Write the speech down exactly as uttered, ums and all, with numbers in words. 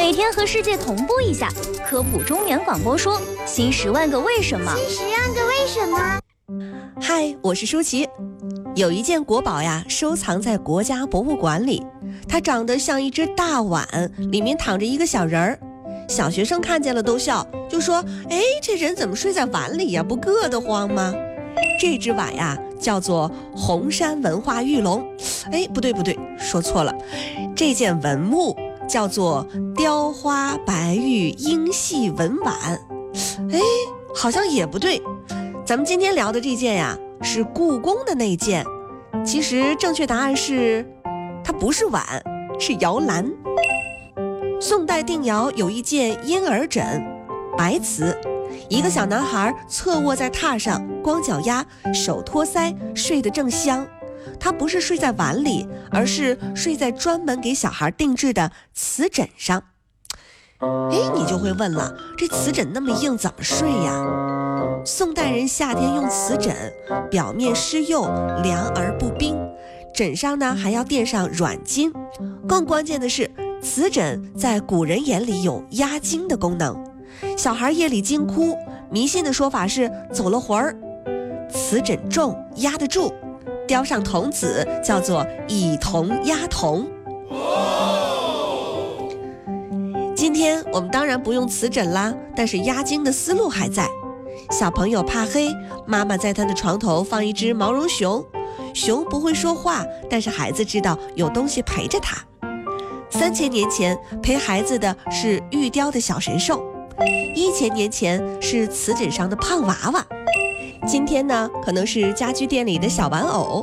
每天和世界同步一下，科普中年广播说新十万个为什么。 新十万个为什么。 嗨，我是舒淇。有一件国宝呀，收藏在国家博物馆里，它长得像一只大碗，里面躺着一个小人儿。小学生看见了都笑，就说：哎，这人怎么睡在碗里呀？不硌得慌吗？这只碗呀，叫做红山文化玉龙。哎，不对不对，说错了。这件文物叫做雕花白玉英系文碗。哎，好像也不对。咱们今天聊的这件呀，是故宫的那件。其实正确答案是，它不是碗，是摇篮。宋代定窑有一件婴儿枕，白瓷，一个小男孩侧卧在榻上，光脚丫，手托腮，睡得正香。他不是睡在碗里，而是睡在专门给小孩定制的瓷枕上。哎，你就会问了，这瓷枕那么硬，怎么睡呀？宋代人夏天用瓷枕，表面湿釉，凉而不冰，枕上呢还要垫上软巾。更关键的是，瓷枕在古人眼里有压惊的功能。小孩夜里惊哭，迷信的说法是走了魂儿。瓷枕重，压得住，雕上童子，叫做以铜压铜。今天我们当然不用瓷枕啦，但是压惊的思路还在。小朋友怕黑，妈妈在他的床头放一只毛绒熊，熊不会说话，但是孩子知道有东西陪着他。三千年前陪孩子的是玉雕的小神兽，一千年前是瓷枕上的胖娃娃，今天呢可能是家居店里的小玩偶。